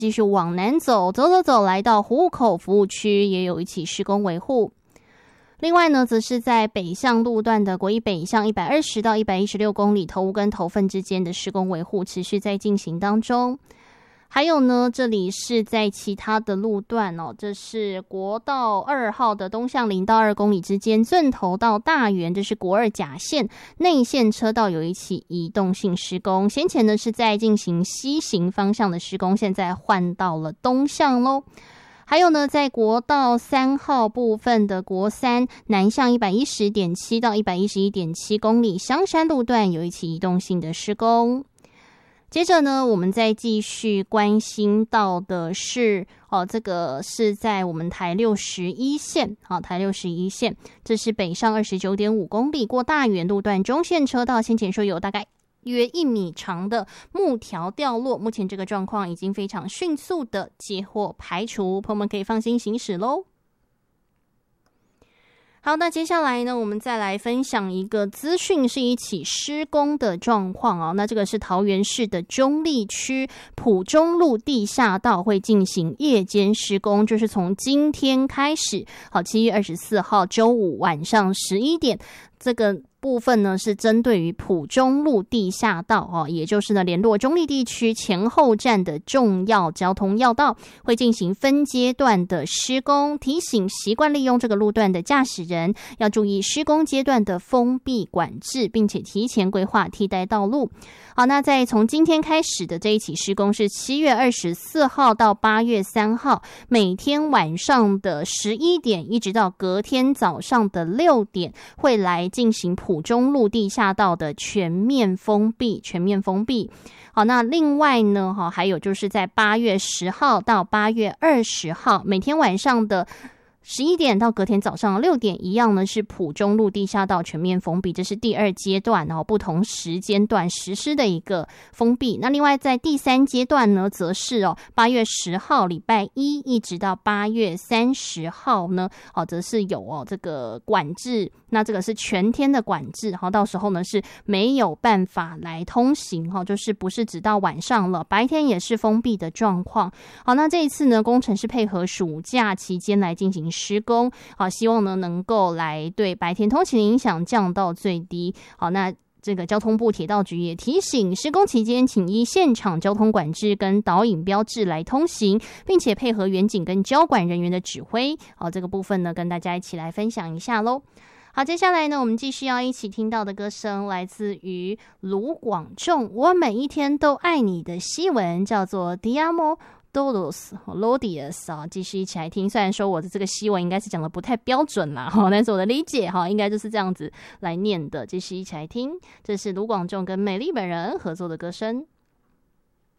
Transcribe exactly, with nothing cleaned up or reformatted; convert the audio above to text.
继续往南走，走走走，来到湖口服务区，也有一起施工维护。另外呢，则是在北向路段的国一北向一百二十到一百一十六公里头屋跟头份之间的施工维护持续在进行当中。还有呢，这里是在其他的路段哦，这是国道二号的东向零到二公里之间，圳头到大园，这是国二甲线内线车道有一起移动性施工。先前呢是在进行西行方向的施工，现在换到了东向咯。还有呢，在国道三号部分的国三南向 一百一十点七 到 一百一十一点七 公里香山路段有一起移动性的施工。接着呢，我们再继续关心到的是，哦，这个是在我们台六十一线，好，台六十一线，这是北上 二十九点五公里过大园路段中线车道，先前说有大概约一米长的木条掉落，目前这个状况已经非常迅速的接获排除，朋友们可以放心行驶咯。好，那接下来呢，我们再来分享一个资讯，是一起施工的状况哦。那这个是桃园市的中坜区埔中路地下道会进行夜间施工，就是从今天开始，好，七月二十四号周五晚上十一点，这个部分呢是针对于埔中路地下道哦，也就是呢联络中坜地区前后站的重要交通要道，会进行分阶段的施工，提醒习惯利用这个路段的驾驶人要注意施工阶段的封闭管制，并且提前规划替代道路。好，那在从今天开始的这一起施工是七月二十四号到八月三号，每天晚上的十一点一直到隔天早上的六点，会来进行埔中路地下道的全面封闭，全面封闭。好，那另外呢，还有就是在八月十号到八月二十号，每天晚上的十一点到隔天早上六点一样呢，是埔中路地下道全面封闭，这是第二阶段，然后不同时间段实施的一个封闭。那另外在第三阶段呢，则是哦八月十号礼拜一一直到八月三十号呢，哦则是有哦这个管制，那这个是全天的管制，好，到时候呢是没有办法来通行哈，就是不是只到晚上了，白天也是封闭的状况。好，那这一次呢，工程是配合暑假期间来进行施工，好，希望呢能够来对白天通勤的影响降到最低。好，那这个交通部铁道局也提醒，施工期间请依现场交通管制跟导引标志来通行，并且配合远警跟交管人员的指挥。好，这个部分呢跟大家一起来分享一下咯。好，接下来呢，我们继续要一起听到的歌声来自于卢广仲，我每一天都爱你的西文，叫做 Diamo Todos los días 啊，继续一起来听。虽然说我的这个西文应该是讲的不太标准啦，但是我的理解哈，应该就是这样子来念的。继续一起来听，这是卢广仲跟美丽本人合作的歌声。